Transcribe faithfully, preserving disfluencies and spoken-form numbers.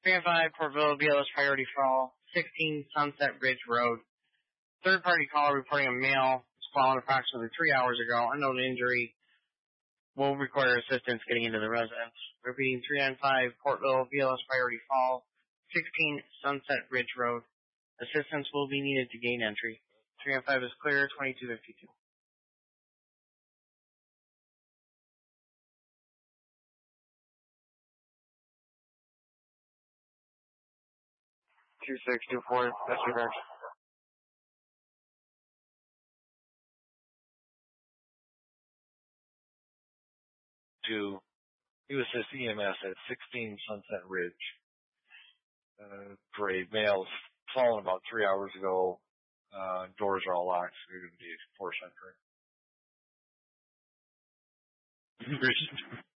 three oh five Portville, B L S Priority Fall, sixteen Sunset Ridge Road. Third party caller reporting a male was fallen approximately three hours ago. Unknown injury. Will require assistance getting into the residence. Repeating, three ninety-five Portville, B L S Priority Fall, sixteen Sunset Ridge Road. Assistance will be needed to gain entry. three oh five is clear, twenty-two fifty-two. two six two four, that's correct. To U S S E M S at sixteen Sunset Ridge. Uh, for a male fallen about three hours ago. Uh, doors are all locked, so you're going to be forced entry.